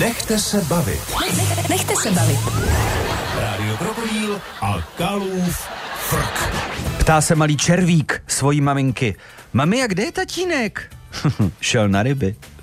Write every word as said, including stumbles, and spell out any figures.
Nechte se bavit. Nechte se bavit. Rádio Krokodýl a Kalův frk. Ptá se malý červík svojí maminky. Mami, a kde je tatínek? Šel na ryby.